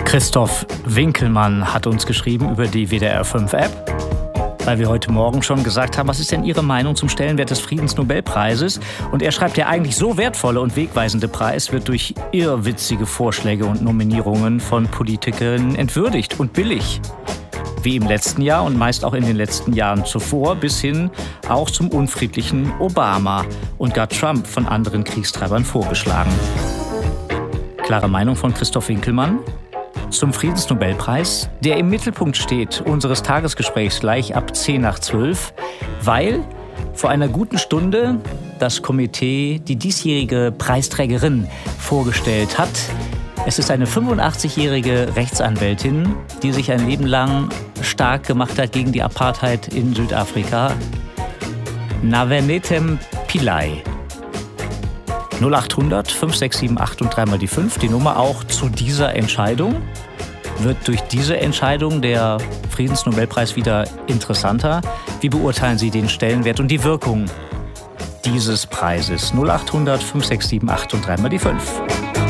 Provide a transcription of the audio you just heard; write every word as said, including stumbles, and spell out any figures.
Christoph Winkelmann hat uns geschrieben über die W D R fünf App, weil wir heute Morgen schon gesagt haben, was ist denn Ihre Meinung zum Stellenwert des Friedensnobelpreises? Und er schreibt, der eigentlich so wertvolle und wegweisende Preis wird durch irrwitzige Vorschläge und Nominierungen von Politikern entwürdigt und billig. Wie im letzten Jahr und meist auch in den letzten Jahren zuvor, bis hin auch zum unfriedlichen Obama und gar Trump von anderen Kriegstreibern vorgeschlagen. Klare Meinung von Christoph Winkelmann zum Friedensnobelpreis, der im Mittelpunkt steht unseres Tagesgesprächs gleich ab zehn nach zwölf, weil vor einer guten Stunde das Komitee die diesjährige Preisträgerin vorgestellt hat. Es ist eine fünfundachtzigjährige Rechtsanwältin, die sich ein Leben lang stark gemacht hat gegen die Apartheid in Südafrika. Navenetem Pillay. null achthundert, fünf sechs sieben acht und dreimal die fünf, die Nummer auch zu dieser Entscheidung. Wird durch diese Entscheidung der Friedensnobelpreis wieder interessanter? Wie beurteilen Sie den Stellenwert und die Wirkung dieses Preises? null achthundert, fünf sechs sieben acht und dreimal die fünf.